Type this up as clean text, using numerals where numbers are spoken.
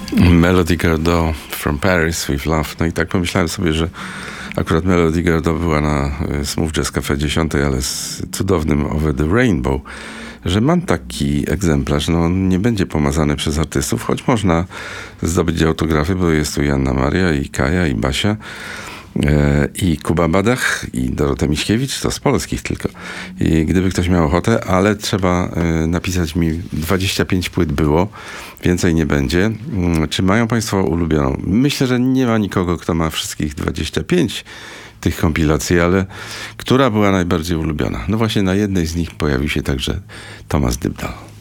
Melody Gardot from Paris with Love. No i tak pomyślałem sobie, że akurat Melody Gardot była na Smooth Jazz Cafe 10, ale z cudownym Over the Rainbow, że mam taki egzemplarz. No on nie będzie pomazany przez artystów, choć można zdobyć autografy, bo jest tu Joanna Maria i Kaja i Basia. I Kuba Badach i Dorota Miśkiewicz, to z polskich tylko. I gdyby ktoś miał ochotę, ale trzeba napisać mi, 25 płyt było, więcej nie będzie. Czy mają państwo ulubioną? Myślę, że nie ma nikogo, kto ma wszystkich 25 tych kompilacji, ale która była najbardziej ulubiona? No właśnie na jednej z nich pojawił się także Tomasz Dybdahl.